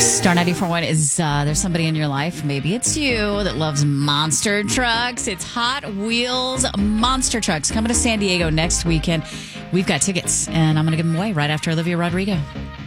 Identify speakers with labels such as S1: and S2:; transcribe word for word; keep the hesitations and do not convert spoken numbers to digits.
S1: Star ninety-four point one is, uh, there's somebody in your life, maybe it's you, that loves monster trucks. It's Hot Wheels Monster Trucks coming to San Diego next weekend. We've got tickets, and I'm going to give them away right after Olivia Rodrigo.